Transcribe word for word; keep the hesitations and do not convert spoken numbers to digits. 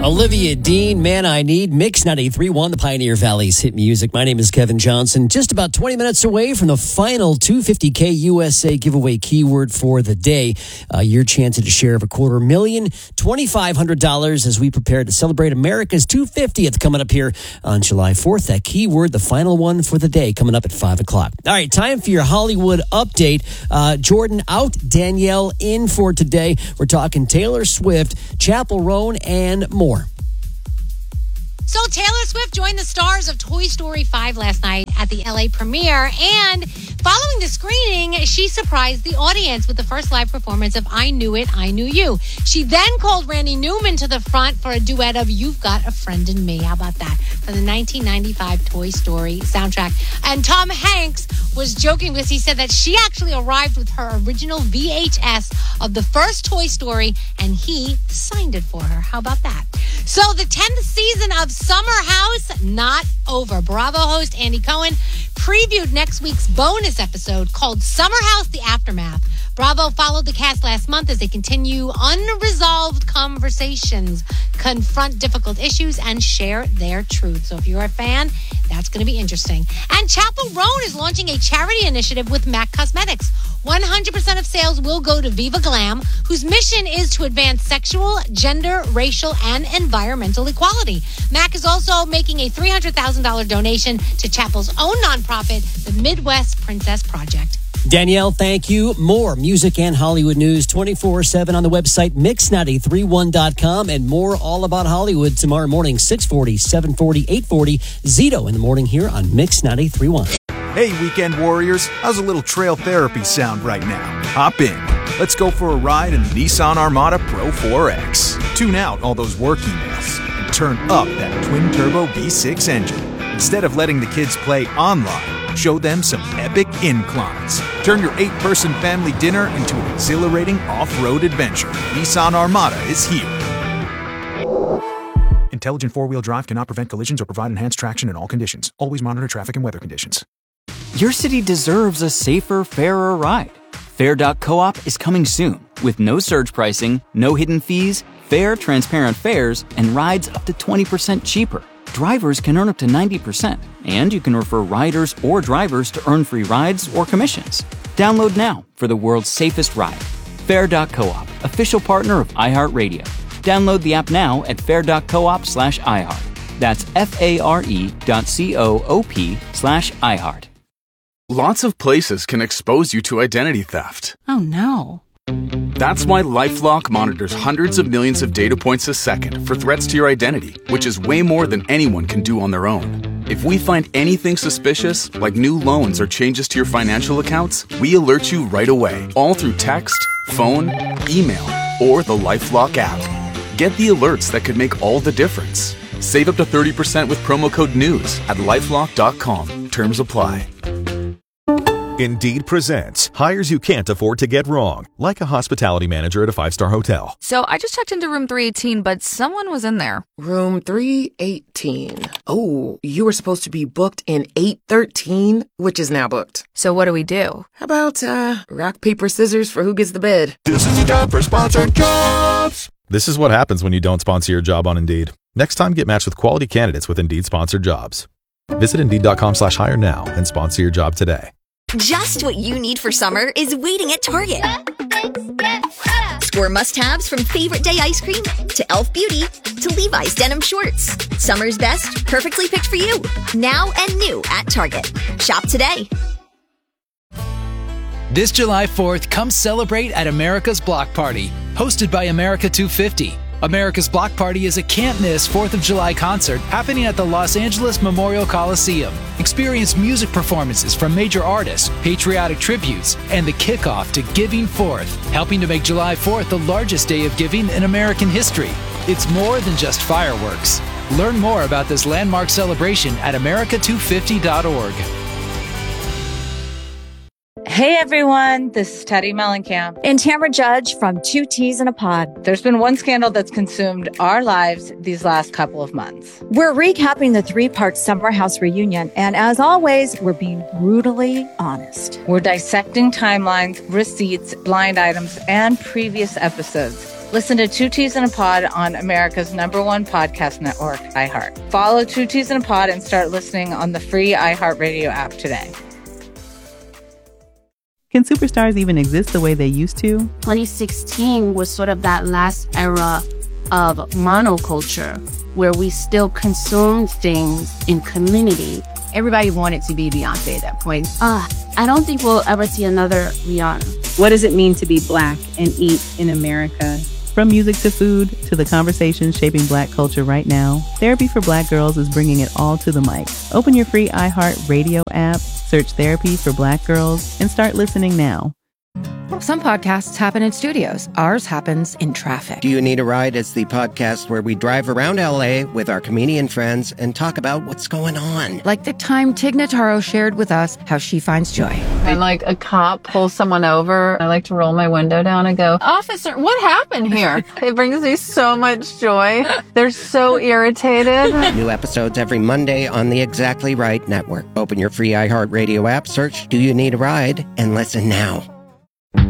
Olivia Dean, Man I Need, Mix ninety-three point one, the Pioneer Valley's hit music. My name is Kevin Johnson. Just about twenty minutes away from the final two hundred fifty K U S A giveaway keyword for the day. Uh, your chance at a share of a quarter million, twenty-five hundred dollars as we prepare to celebrate America's two hundred fiftieth coming up here on July fourth. That keyword, the final one for the day, coming up at five o'clock. All right, time for your Hollywood update. Uh, Jordan out, Danielle in for today. We're talking Taylor Swift, Chappell Roan, and more. So Taylor Swift joined the stars of Toy Story five last night at the L A premiere, and following the screening, she surprised the audience with the first live performance of I Knew It, I Knew You. She then called Randy Newman to the front for a duet of You've Got a Friend in Me. How about that? For the nineteen ninety-five Toy Story soundtrack. And Tom Hanks was joking because he said that she actually arrived with her original V H S of the first Toy Story, and he signed it for her. How about that? So the tenth season of Summer House, not over. Bravo host Andy Cohen previewed next week's bonus episode called Summer House: The Aftermath. Bravo followed the cast last month as they continue unresolved conversations, confront difficult issues, and share their truth. So if you're a fan, that's going to be interesting. And Chappell Roan is launching a charity initiative with MAC Cosmetics. one hundred percent of sales will go to Viva Glam, whose mission is to advance sexual, gender, racial, and environmental equality. MAC is also making a three hundred thousand dollars donation to Chappell's own nonprofit, the Midwest Princess Project. Danielle, thank you. More music and Hollywood news twenty-four seven on the website mix nine three one dot com, and more all about Hollywood tomorrow morning, six forty, seven forty, eight forty. Zito in the morning here on Mix nine three one. Hey, weekend warriors. How's a little trail therapy sound right now? Hop in. Let's go for a ride in the Nissan Armada Pro four X. Tune out all those work emails and turn up that twin-turbo V six engine. Instead of letting the kids play online, show them some epic inclines. Turn your eight-person family dinner into an exhilarating off-road adventure. Nissan Armada is here. Intelligent four-wheel drive cannot prevent collisions or provide enhanced traction in all conditions. Always monitor traffic and weather conditions. Your city deserves a safer, fairer ride. Fair dot coop is coming soon with no surge pricing, no hidden fees, fair, transparent fares, and rides up to twenty percent cheaper. Drivers can earn up to ninety percent, and you can refer riders or drivers to earn free rides or commissions. Download now for the world's safest ride. Fair dot coop, official partner of iHeartRadio. Download the app now at fair dot coop slash iHeart. That's F-A-R-E dot C-O-O-P slash iHeart. Lots of places can expose you to identity theft. Oh, no. That's why LifeLock monitors hundreds of millions of data points a second for threats to your identity, which is way more than anyone can do on their own. If we find anything suspicious, like new loans or changes to your financial accounts, we alert you right away, all through text, phone, email, or the LifeLock app. Get the alerts that could make all the difference. Save up to thirty percent with promo code NEWS at lifelock dot com. Terms apply. Indeed presents hires you can't afford to get wrong, like a hospitality manager at a five-star hotel. So I just checked into room three eighteen, but someone was in there. Room three eighteen. Oh, you were supposed to be booked in eight thirteen, which is now booked. So what do we do? How about, uh, rock, paper, scissors for who gets the bed? This is the time for sponsored jobs. This is what happens when you don't sponsor your job on Indeed. Next time, get matched with quality candidates with Indeed sponsored jobs. Visit Indeed.com slash hire now and sponsor your job today. Just what you need for summer is waiting at Target. Score must-haves from favorite day ice cream to Elf Beauty to Levi's denim shorts. Summer's best, perfectly picked for you. Now and new at Target. Shop today. This July fourth, come celebrate at America's Block Party, hosted by America two fifty. America's Block Party is a can't-miss fourth of July concert happening at the Los Angeles Memorial Coliseum. Experience music performances from major artists, patriotic tributes, and the kickoff to Giving Fourth, helping to make July fourth the largest day of giving in American history. It's more than just fireworks. Learn more about this landmark celebration at america two fifty dot org. Hey everyone, this is Teddy Mellencamp and Tamara Judge from Two Teas in a Pod. There's been one scandal that's consumed our lives these last couple of months. We're recapping the three-part Summer House reunion, and as always, we're being brutally honest. We're dissecting timelines, receipts, blind items, and previous episodes. Listen to Two Teas in a Pod on America's number one podcast network, iHeart. Follow Two Teas in a Pod and start listening on the free iHeartRadio app today. Can superstars even exist the way they used to? twenty sixteen was sort of that last era of monoculture where we still consumed things in community. Everybody wanted to be Beyonce at that point. Uh, I don't think we'll ever see another Rihanna. What does it mean to be Black and eat in America? From music to food to the conversations shaping Black culture right now, Therapy for Black Girls is bringing it all to the mic. Open your free iHeart Radio app, search Therapy for Black Girls, and start listening now. Some podcasts happen in studios. Ours happens in traffic. Do You Need a Ride? It's the podcast where we drive around L A with our comedian friends and talk about what's going on. Like the time Tig Notaro shared with us how she finds joy. When like a cop pulls someone over, I like to roll my window down and go, "Officer, what happened here?" It brings me so much joy. They're so irritated. New episodes every Monday on the Exactly Right Network. Open your free iHeartRadio app, search Do You Need a Ride, and listen now.